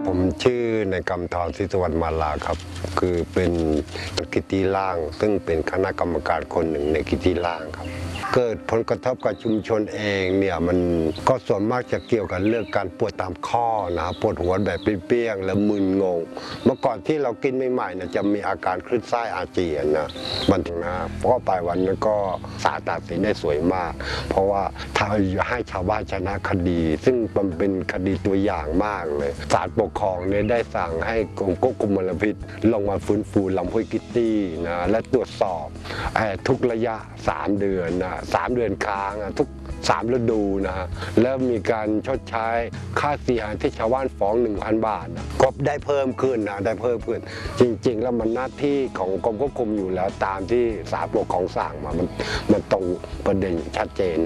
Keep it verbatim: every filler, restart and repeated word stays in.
ผมชื่อในกำธรศรีสวรรณมาลาครับคือเป็นกิติล่างซึ่งเป็นคณะกรรมการคนหนึ่งในกิติล่างครับเกิดผลกระทบกับชุมชนเองเนี่ยมันก็ส่วนมากจะเกี่ยวกับเรื่องการปวดตามข้อนะปวดหัวแบบเปี้ยงๆแล้วมึนงงเมื่อก่อนที่เรากินใหม่ๆนะจะมีอาการคลื่นไส้อาเจียนนะมันถึงนะเพราะไปวันนั้นก็ศาลตัดสินได้สวยมาก เพราะว่าถ้าให้ชาวบ้านชนะคดี ซึ่งมันเป็นคดีตัวอย่างมากเลยศาลปกครองเนี่ยได้สั่งให้กรมควบคุมมลพิษลงมาฟื้นฟูลำห้วยกิตตี้นะและตรวจสอบทุกระยะสามเดือนนะสามเดือนค้างทุกสามฤดูนะฮะแล้วมีการชดใช้ค่าเสียหายที่ชาวบ้านฟ้อง หนึ่งพัน บาทนะก็ได้เพิ่มขึ้นนะได้เพิ่มขึ้นจริงๆแล้วมันหน้าที่ของกรมควบคุมอยู่แล้วตามที่ศาลปกครองสั่งมามันมันตรงประเด็นชัดเจน